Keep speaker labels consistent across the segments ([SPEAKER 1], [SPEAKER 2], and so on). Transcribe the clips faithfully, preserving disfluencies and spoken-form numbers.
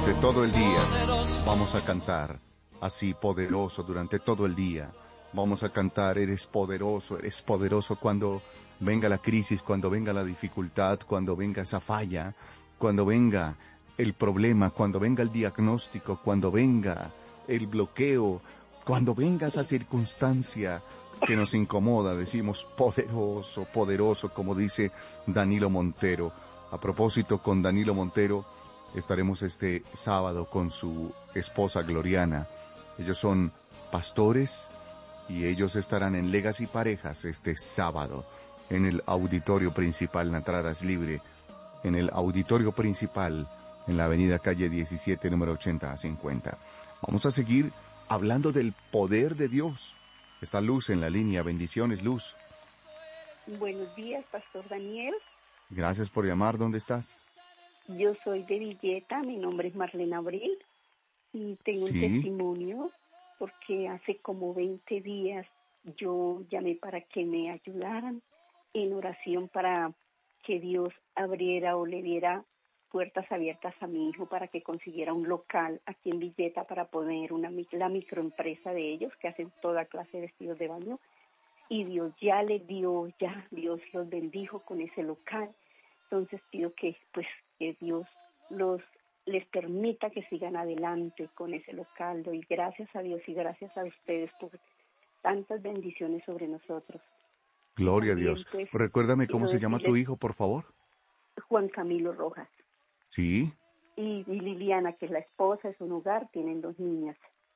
[SPEAKER 1] durante todo el día. Vamos a cantar así poderoso durante todo el día. Vamos a cantar, eres poderoso, eres poderoso cuando venga la crisis, cuando venga la dificultad, cuando venga esa falla, cuando venga el problema, cuando venga el diagnóstico, cuando venga el bloqueo, cuando venga esa circunstancia que nos incomoda. Decimos poderoso, poderoso, como dice Danilo Montero. A propósito, con Danilo Montero estaremos este sábado con su esposa Gloriana. Ellos son pastores y ellos estarán en Legacy Parejas este sábado en el auditorio principal. La entrada es libre en el auditorio principal en la avenida calle diecisiete, número ochenta a cincuenta. Vamos a seguir hablando del poder de Dios. Está Luz en la línea. Bendiciones, Luz.
[SPEAKER 2] Buenos días, Pastor Daniel.
[SPEAKER 1] Gracias por llamar. ¿Dónde estás?
[SPEAKER 2] Yo soy de Villeta, mi nombre es Marlene Abril y tengo
[SPEAKER 1] Sí.
[SPEAKER 2] un testimonio porque hace como veinte días yo llamé para que me ayudaran en oración para que Dios abriera o le diera puertas abiertas a mi hijo para que consiguiera un local aquí en Villeta para poner una la microempresa de ellos que hacen toda clase de vestidos de baño. Y Dios ya le dio, ya Dios los bendijo con ese local. Entonces pido que pues que Dios los les permita que sigan adelante con ese local. Doy gracias a Dios y gracias a ustedes por tantas bendiciones sobre nosotros.
[SPEAKER 1] Gloria
[SPEAKER 2] También,
[SPEAKER 1] a Dios.
[SPEAKER 2] pues,
[SPEAKER 1] Recuérdame
[SPEAKER 2] quiero
[SPEAKER 1] cómo se llama tu
[SPEAKER 2] decirles
[SPEAKER 1] hijo, por favor.
[SPEAKER 2] Juan Camilo Rojas
[SPEAKER 1] Sí.
[SPEAKER 2] y, y Liliana, que es la esposa, es un hogar, tienen dos niñas.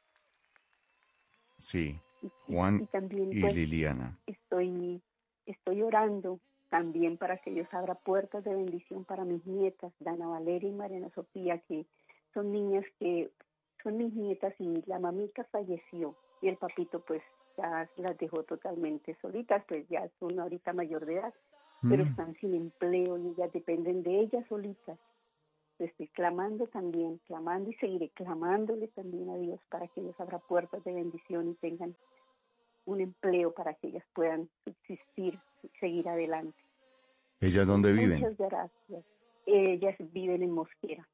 [SPEAKER 1] Sí.
[SPEAKER 2] Y,
[SPEAKER 1] Juan
[SPEAKER 2] y también
[SPEAKER 1] y
[SPEAKER 2] pues
[SPEAKER 1] Liliana.
[SPEAKER 2] estoy estoy orando también para que Dios abra puertas de bendición para mis nietas, Dana Valeria y Mariana Sofía, que son niñas que son mis nietas y la mamita falleció y el papito pues ya las dejó totalmente solitas, pues ya son ahorita mayor de edad, pero
[SPEAKER 1] Mm.
[SPEAKER 2] están sin empleo y ellas dependen de ellas solitas. Estoy clamando también, clamando y seguiré clamándole también a Dios para que Dios abra puertas de bendición y tengan un empleo para que ellas puedan subsistir y seguir adelante.
[SPEAKER 1] ¿Ellas dónde viven?
[SPEAKER 2] Muchas gracias. Ellas viven en Mosquera.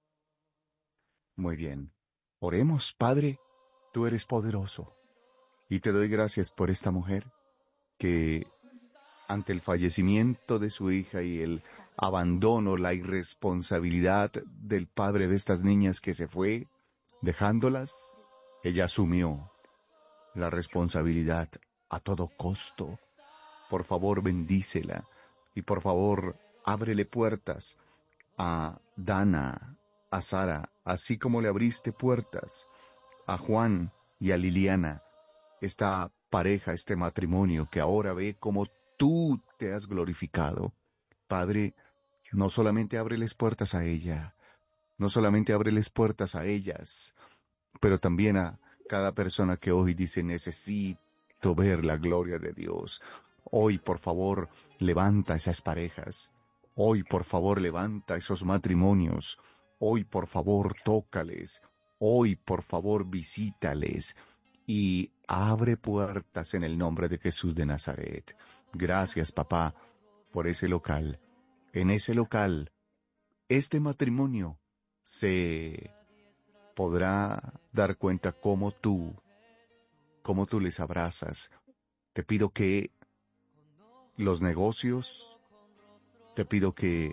[SPEAKER 1] Muy bien. Oremos, Padre, tú eres poderoso. Y te doy gracias por esta mujer que ante el fallecimiento de su hija y el abandono, la irresponsabilidad del padre de estas niñas que se fue, dejándolas, ella asumió la responsabilidad a todo costo. Por favor, bendícela y por favor, ábrele puertas a Dana, a Sara, así como le abriste puertas a Juan y a Liliana, esta pareja, este matrimonio que ahora ve como tú te has glorificado. Padre, no solamente ábreles puertas a ella, no solamente ábreles puertas a ellas, pero también a cada persona que hoy dice necesito ver la gloria de Dios. Hoy, por favor, levanta esas parejas. Hoy, por favor, levanta esos matrimonios. Hoy, por favor, tócales. Hoy, por favor, visítales. Y abre puertas en el nombre de Jesús de Nazaret. Gracias, papá, por ese local. En ese local, este matrimonio se podrá dar cuenta cómo tú, cómo tú les abrazas. Te pido que los negocios, te pido que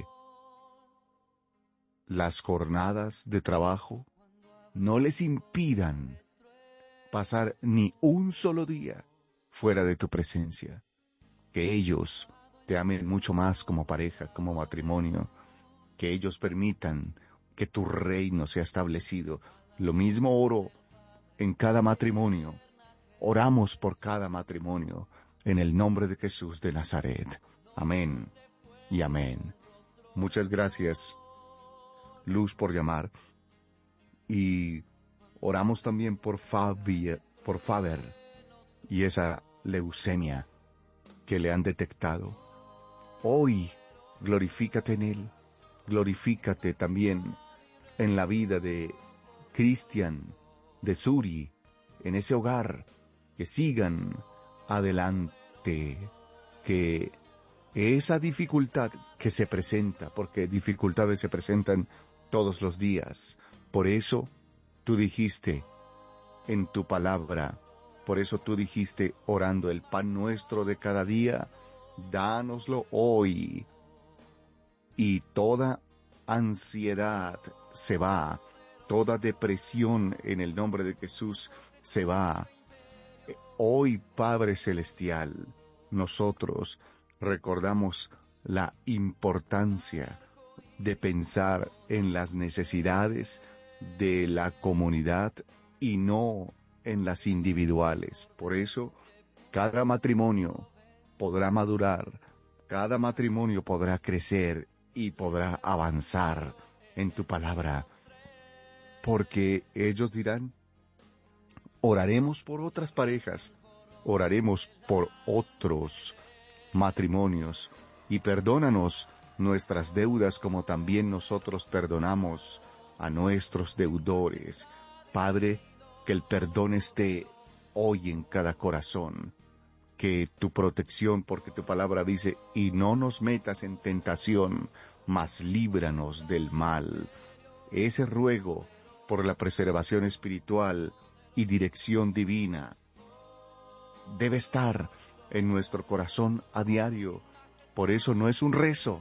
[SPEAKER 1] las jornadas de trabajo no les impidan pasar ni un solo día fuera de tu presencia. Que ellos te amen mucho más como pareja, como matrimonio. Que ellos permitan que tu reino sea establecido. Lo mismo oro en cada matrimonio. Oramos por cada matrimonio en el nombre de Jesús de Nazaret. Amén y amén. Muchas gracias, Luz, por llamar. Y oramos también por Fabi, por Faber y esa leucemia que le han detectado. Hoy, glorifícate en él. Glorifícate también en la vida de Cristian, de Suri, en ese hogar. Que sigan adelante, que esa dificultad que se presenta, porque dificultades se presentan todos los días, Por eso tú dijiste en tu palabra, por eso tú dijiste orando, el pan nuestro de cada día, dánoslo hoy. Y toda ansiedad se va, toda depresión en el nombre de Jesús se va. Hoy, Padre Celestial, nosotros recordamos la importancia de pensar en las necesidades de la comunidad y no en las individuales. Por eso, cada matrimonio podrá madurar, cada matrimonio podrá crecer y podrá avanzar en tu palabra, porque ellos dirán, oraremos por otras parejas, oraremos por otros matrimonios, y perdónanos nuestras deudas como también nosotros perdonamos a nuestros deudores. Padre, que el perdón esté hoy en cada corazón, que tu protección, porque tu palabra dice, y no nos metas en tentación, mas líbranos del mal. Ese ruego por la preservación espiritual y dirección divina debe estar en nuestro corazón a diario. Por eso no es un rezo,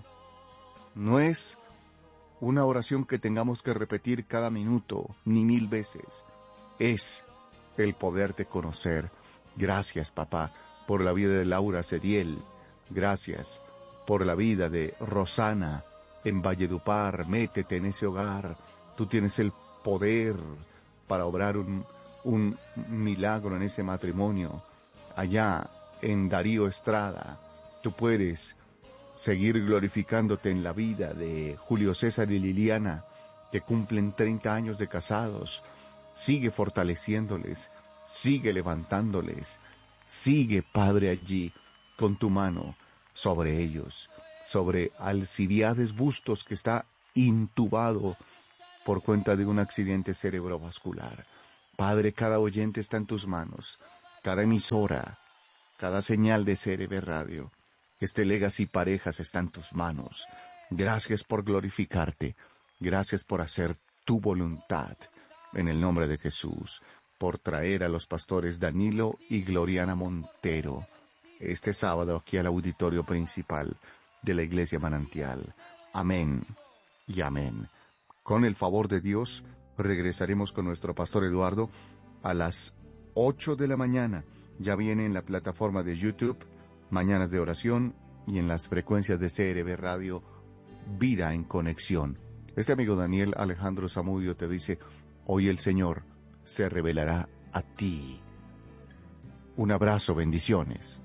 [SPEAKER 1] no es una oración que tengamos que repetir cada minuto, ni mil veces. Es el poderte conocer. Gracias, papá, por la vida de Laura Cediel. Gracias por la vida de Rosana en Valledupar. Métete en ese hogar. Tú tienes el poder para obrar un, un milagro en ese matrimonio. Allá en Darío Estrada, tú puedes seguir glorificándote en la vida de Julio César y Liliana, que cumplen treinta años de casados. Sigue fortaleciéndoles, sigue levantándoles, sigue, Padre, allí con tu mano sobre ellos, sobre Alcibiades Bustos, que está intubado por cuenta de un accidente cerebrovascular. Padre, cada oyente está en tus manos, cada emisora, cada señal de C R B Radio. Este Legacy Parejas está en tus manos. Gracias por glorificarte. Gracias por hacer tu voluntad. En el nombre de Jesús. Por traer a los pastores Danilo y Gloriana Montero este sábado aquí al auditorio principal de la Iglesia Manantial. Amén y amén. Con el favor de Dios, regresaremos con nuestro pastor Eduardo a las ocho de la mañana. Ya viene en la plataforma de YouTube, Mañanas de Oración, y en las frecuencias de C R B Radio, Vida en Conexión. Este amigo Daniel Alejandro Zamudio te dice, hoy el Señor se revelará a ti. Un abrazo, bendiciones.